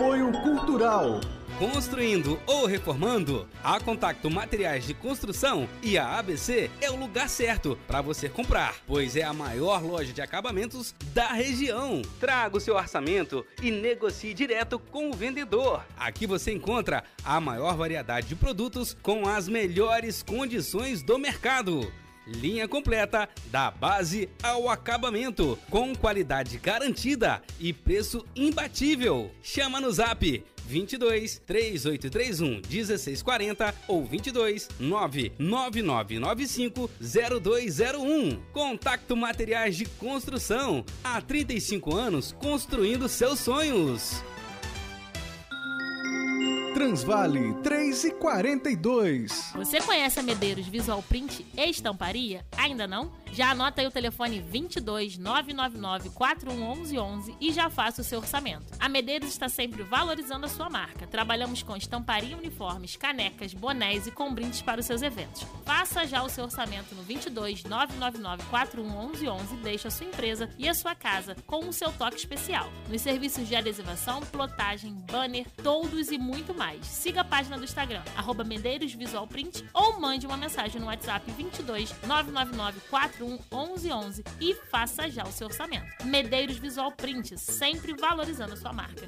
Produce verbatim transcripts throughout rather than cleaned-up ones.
Apoio Cultural. Construindo ou reformando, a Contacto Materiais de Construção e a A B C é o lugar certo para você comprar, pois é a maior loja de acabamentos da região. Traga o seu orçamento e negocie direto com o vendedor. Aqui você encontra a maior variedade de produtos com as melhores condições do mercado. Linha completa da base ao acabamento, com qualidade garantida e preço imbatível. Chama no Zap vinte e dois, três oito três um, um seis quatro zero ou vinte e dois, nove nove nove nove cinco, zero dois zero um. Contacto Materiais de Construção. Há trinta e cinco anos construindo seus sonhos. Transvale três e quarenta e dois. Você conhece a Medeiros Visual Print e Estamparia? Ainda não? Já anota aí o telefone vinte e dois, nove nove nove, quatro um um um um e já faça o seu orçamento. A Medeiros está sempre valorizando a sua marca. Trabalhamos com estamparia, uniformes, canecas, bonés e com brindes para os seus eventos. Faça já o seu orçamento no vinte e dois, nove nove nove, quatro um um um um e deixe a sua empresa e a sua casa com o seu toque especial. Nos serviços de adesivação, plotagem, banner, toldos e muito mais. Siga a página do Instagram, arroba Medeiros Visual Print, ou mande uma mensagem no WhatsApp vinte e dois, nove nove nove, quatro um um um um e faça já o seu orçamento. Medeiros Visual Print, sempre valorizando a sua marca.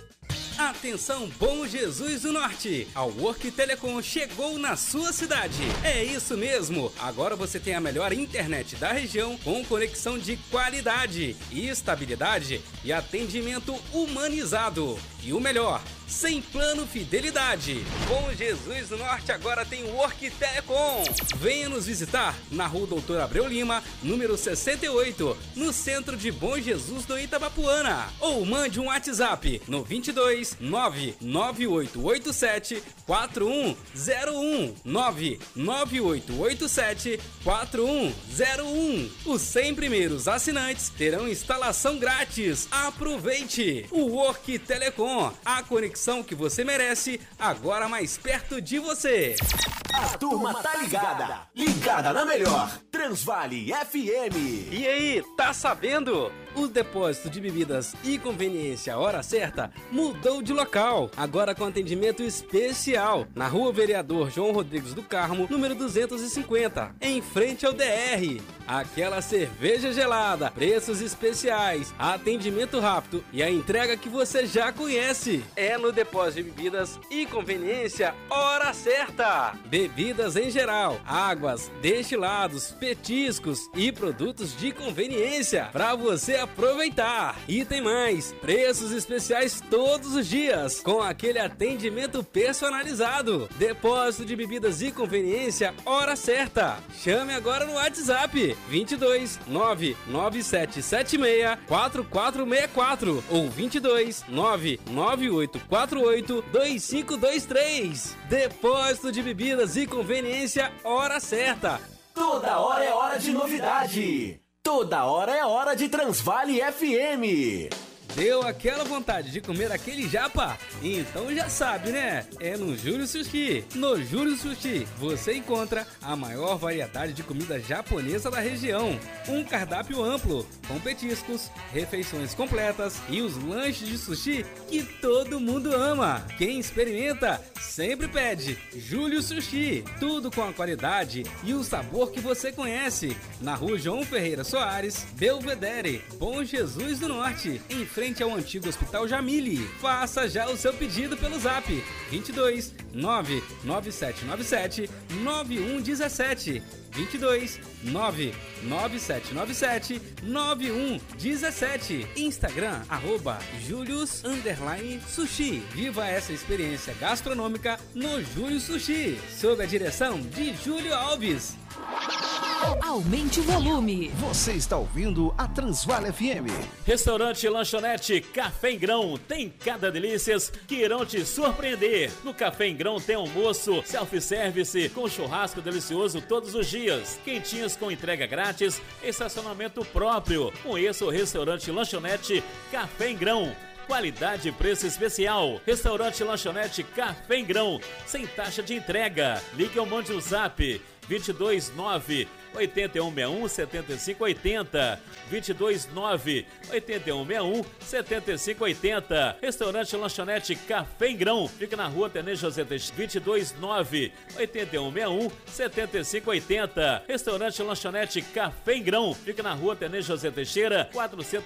Atenção, Bom Jesus do Norte! A Work Telecom chegou na sua cidade. É isso mesmo! Agora você tem a melhor internet da região com conexão de qualidade, estabilidade e atendimento humanizado. E o melhor, sem plano fidelidade. Bom Jesus do Norte agora tem Work Telecom. Venha nos visitar na Rua Doutor Abreu Lima, número sessenta e oito, no centro de Bom Jesus do Itabapuana. Ou mande um WhatsApp no vinte e dois, nove nove oito oito sete, quatro um zero um, nove nove oito oito sete, quatro um zero um. Os cem primeiros assinantes terão instalação grátis. Aproveite! O Work Telecom, a conexão que você merece, agora mais perto de você. A turma tá ligada, ligada na melhor, Transvale F M. E aí, tá sabendo? O depósito de bebidas e conveniência Hora Certa mudou de local, agora com atendimento especial, na Rua Vereador João Rodrigues do Carmo, número duzentos e cinquenta, em frente ao D R. Aquela cerveja gelada, preços especiais, atendimento rápido e a entrega que você já conhece. É no depósito de bebidas e conveniência Hora Certa. Bebidas em geral, águas, destilados, petiscos e produtos de conveniência para você aproveitar. E tem mais, preços especiais todos os dias, com aquele atendimento personalizado. Depósito de bebidas e conveniência Hora Certa. Chame agora no WhatsApp vinte e dois, nove nove sete sete seis, quatro quatro seis quatro ou vinte e dois, nove nove oito quatro oito, dois cinco dois três. Depósito de bebidas e conveniência Hora Certa. Toda hora é hora de novidade. Toda hora é hora de Transvale F M. Deu aquela vontade de comer aquele japa? Então já sabe, né? É no Júlio Sushi. No Júlio Sushi você encontra a maior variedade de comida japonesa da região. Um cardápio amplo, com petiscos, refeições completas e os lanches de sushi que todo mundo ama. Quem experimenta sempre pede Júlio Sushi. Tudo com a qualidade e o sabor que você conhece. Na Rua João Ferreira Soares, Belvedere, Bom Jesus do Norte, em frente ao antigo Hospital Jamile. Faça já o seu pedido pelo Zap vinte e dois, nove nove sete nove sete, nove um um sete, vinte e dois, nove nove sete nove sete, nove um um sete. Instagram, arroba Julius underline Sushi. Viva essa experiência gastronômica no Júlio Sushi, sob a direção de Júlio Alves. Aumente o volume. Você está ouvindo a Transvale F M. Restaurante Lanchonete Café em Grão tem cada delícias que irão te surpreender. No Café em Grão tem almoço, self-service com churrasco delicioso todos os dias, quentinhas com entrega grátis, estacionamento próprio. Conheça o Restaurante Lanchonete Café em Grão. Qualidade e preço especial. Restaurante Lanchonete Café em Grão, sem taxa de entrega. Ligue ou mande um zap vinte e dois, nove oito um seis um, sete cinco oito zero. dois dois nove, oito um seis um, sete cinco oito zero. Restaurante Lanchonete Café em Grão. Fica na rua Tenente José Teixeira, dois dois nove, oito um seis um, sete cinco oito zero. Restaurante Lanchonete Café em Grão. Fica na rua Tenente José Teixeira, quatrocentos